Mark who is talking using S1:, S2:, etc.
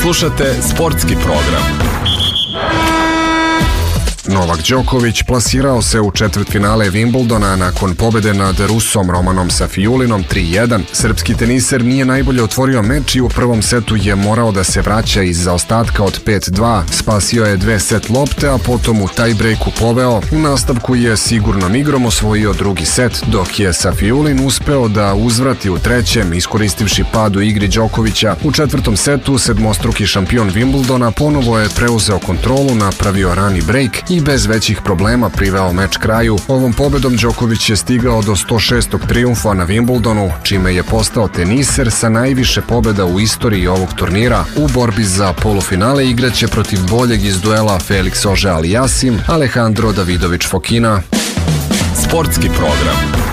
S1: Slušate sportski program.
S2: Novak Đoković plasirao se u četvrtfinale Wimbledona nakon pobede nad Rusom Romanom Safiulinom 3-1. Srpski teniser nije najbolje otvorio meč i u prvom setu je morao da se vraća iz zaostatka od 5-2. Spasio je 2 set lopte, a potom u tiebreaku poveo. U nastavku je sigurnom igrom osvojio drugi set, dok je Safiulin uspeo da uzvrati u trećem, iskoristivši pad u igri Đokovića. U četvrtom setu sedmostruki šampion Wimbledona ponovo je preuzeo kontrolu, napravio rani break i bez većih problema priveo meč kraju. Ovom pobedom Đoković je stigao do 106. trijumfa na Wimbledonu, čime je postao teniser sa najviše pobeda u istoriji ovog turnira. U borbi za polufinale igraće protiv boljeg iz duela Felix Auger-Aliassime, Alejandro Davidovich Fokina.
S1: Sportski program.